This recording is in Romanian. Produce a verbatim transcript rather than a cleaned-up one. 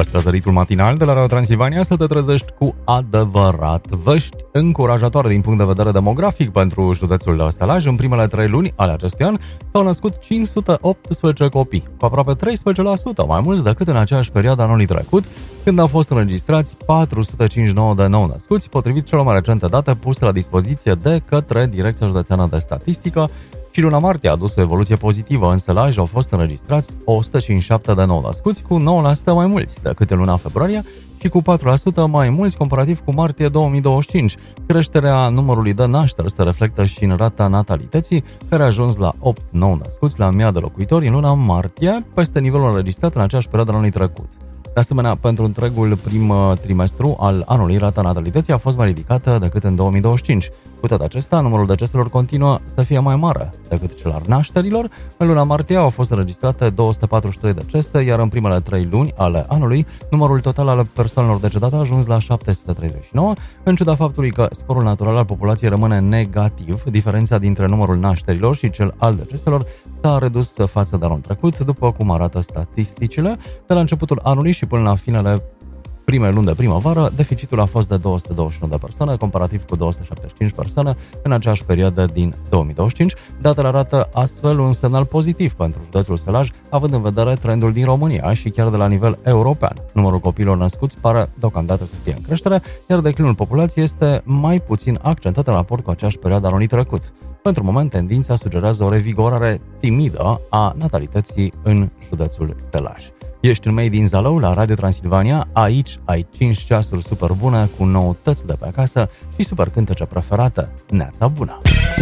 Păstrează ritmul matinal de la Radio Transilvania să te trezești cu adevărat. Vești încurajatoare din punct de vedere demografic pentru județul Sălaj. În primele trei luni ale acestui an s-au născut cinci sute optsprezece copii, cu aproape treisprezece la sută mai mulți decât în aceeași perioadă anului trecut, când au fost înregistrați patru sute cincizeci și nouă de nou născuți, potrivit celor mai recente date puse la dispoziție de către Direcția Județeană de Statistică. Și luna martie a adus o evoluție pozitivă. În Sălaj au fost înregistrați o sută cincizeci și șapte de nou născuți, cu nouă la sută mai mulți decât în luna februarie și cu patru la sută mai mulți comparativ cu martie două mii douăzeci și cinci. Creșterea numărului de nașteri se reflectă și în rata natalității, care a ajuns la opt nou născuți la mii de locuitori în luna martie, peste nivelul înregistrat în aceeași perioadă anului trecut. De asemenea, pentru întregul prim trimestru al anului, rata natalității a fost mai ridicată decât în două mii douăzeci și cinci. Cu toate acestea, numărul deceselor continuă să fie mai mare decât cel al nașterilor. În luna martie au fost înregistrate două sute patruzeci și trei decese, iar în primele trei luni ale anului, numărul total al persoanelor decedate a ajuns la șapte sute treizeci și nouă, în ciuda faptului că sporul natural al populației rămâne negativ. Diferența dintre numărul nașterilor și cel al deceselor s-a redus față de anul trecut, după cum arată statisticile. De la începutul anului și până la finele primei luni de primăvară, deficitul a fost de două sute douăzeci și unu de persoane, comparativ cu două sute șaptezeci și cinci persoane în aceeași perioadă din două mii douăzeci și cinci. Datele arată astfel un semnal pozitiv pentru județul Sălaj, având în vedere trendul din România și chiar de la nivel european. Numărul copiilor născuți pare deocamdată să fie în creștere, iar declinul populației este mai puțin accentat în raport cu aceeași perioadă anului trecut. Pentru moment, tendința sugerează o revigorare timidă a natalității în județul Sălaj. Ești în mei din Zalău, la Radio Transilvania, aici ai cinci ceasuri super bune cu noutăți de pe acasă și super cântece preferate. Neața bună!